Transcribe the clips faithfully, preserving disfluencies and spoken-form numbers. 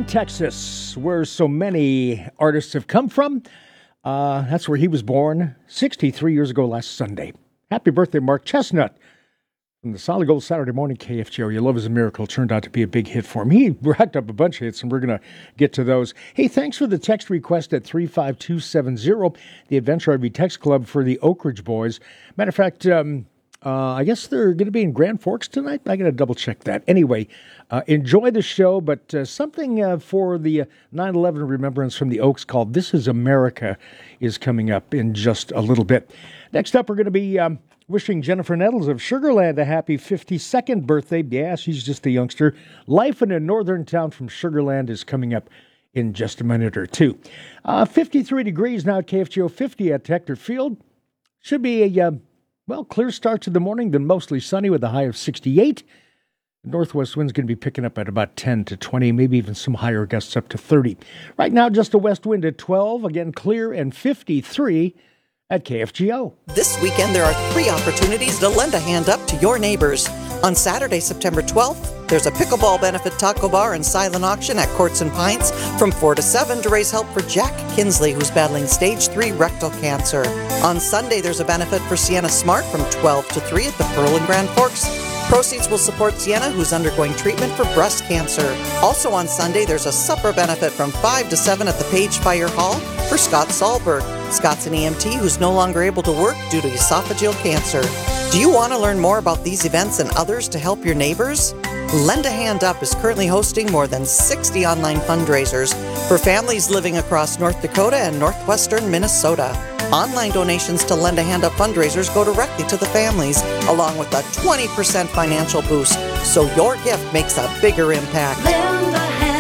Texas, where so many artists have come from. Uh, that's where he was born sixty-three years ago last Sunday. Happy birthday, Mark Chestnut. From the Solid Gold Saturday Morning K F G O. Your Love is a Miracle turned out to be a big hit for him. He racked up a bunch of hits, and we're going to get to those. Hey, thanks for the text request at three five two seven zero, the Adventure R V Text Club for the Oak Ridge Boys. Matter of fact, um, uh, I guess they're going to be in Grand Forks tonight. I got to double check that. Anyway, uh, enjoy the show, but uh, something uh, for the uh, nine eleven remembrance from the Oaks called This Is America is coming up in just a little bit. Next up, we're going to be... Um, wishing Jennifer Nettles of Sugar Land a happy fifty-second birthday. Yeah, she's just a youngster. Life in a northern town from Sugar Land is coming up in just a minute or two. Uh, fifty-three degrees now at K F G O, fifty at Hector Field. Should be a, uh, well, clear start to the morning, then mostly sunny with a high of sixty-eight. The northwest wind's going to be picking up at about ten to twenty, maybe even some higher gusts up to thirty. Right now, just a west wind at twelve, again clear and fifty-three at K F G O. This weekend, there are three opportunities to lend a hand up to your neighbors. On Saturday, September twelfth, there's a pickleball benefit taco bar and silent auction at Courts and Pines from four to seven to raise help for Jack Kinsley, who's battling stage three rectal cancer. On Sunday, there's a benefit for Sienna Smart from twelve to three at the Pearl in Grand Forks. Proceeds will support Sienna, who's undergoing treatment for breast cancer. Also on Sunday, there's a supper benefit from five to seven at the Page Fire Hall for Scott Sahlberg. Scott's an E M T who's no longer able to work due to esophageal cancer. Do you want to learn more about these events and others to help your neighbors? Lend a Hand Up is currently hosting more than sixty online fundraisers for families living across North Dakota and northwestern Minnesota. Online donations to Lend a Hand Up fundraisers go directly to the families, along with a twenty percent financial boost, so your gift makes a bigger impact. Lend a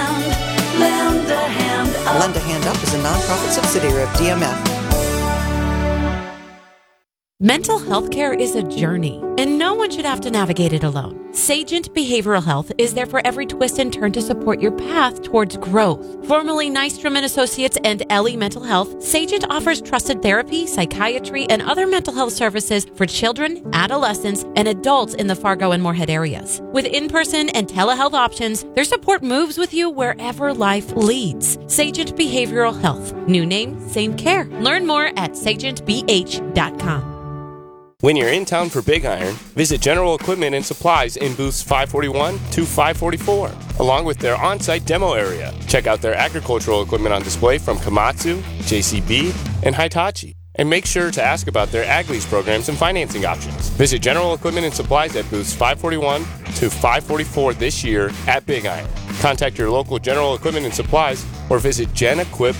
hand, lend a hand up. Lend a Hand Up is a nonprofit subsidiary of D M F. Mental health care is a journey, and no one should have to navigate it alone. Sagent Behavioral Health is there for every twist and turn to support your path towards growth. Formerly Nystrom and Associates and Ellie Mental Health, Sagent offers trusted therapy, psychiatry, and other mental health services for children, adolescents, and adults in the Fargo and Moorhead areas. With in-person and telehealth options, their support moves with you wherever life leads. Sagent Behavioral Health. New name, same care. Learn more at sagent b h dot com. When you're in town for Big Iron, visit General Equipment and Supplies in booths five forty-one to five forty-four, along with their on-site demo area. Check out their agricultural equipment on display from Komatsu, J C B, and Hitachi. And make sure to ask about their Ag Lease programs and financing options. Visit General Equipment and Supplies at booths five forty-one to five forty-four this year at Big Iron. Contact your local General Equipment and Supplies or visit gen equip